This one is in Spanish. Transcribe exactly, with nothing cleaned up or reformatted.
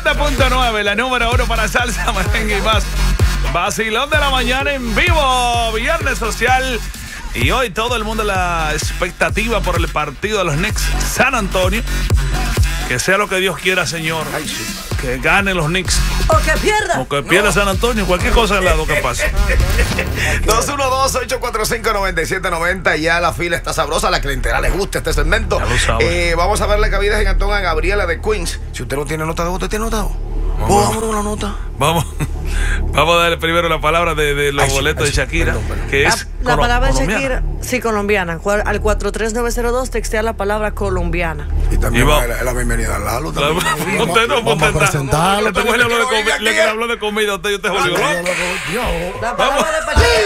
noventa punto nueve, la número uno para salsa, merengue y más. Vacilón de la mañana en vivo, viernes social. Y hoy todo el mundo la expectativa por el partido de los Knicks San Antonio. Que sea lo que Dios quiera, Señor. Ay, sí. Que gane los Knicks. O que pierda. O que pierda no. San Antonio. Cualquier cosa al lado que pase. dos uno dos, ocho cuatro cinco, nueve siete nueve cero. Ya la fila está sabrosa. A la clientela le gusta este segmento. Eh, vamos a verle cabidas en Antón a Gabriela de Queens. Si usted no tiene nota de voz, ¿usted tiene nota de voz? Vamos, vamos a una nota. Vamos, vamos a darle primero la palabra de, de los ay, boletos ay, de Shakira. Perdón, perdón. Que es la, la palabra de Shakira, sí, colombiana. Al cuatro tres nueve cero dos textea la palabra colombiana. Y también y va, la, la bienvenida a Lalo. La, usted no puede presentarlo. Esta mujer le habló de comida. Usted. La palabra de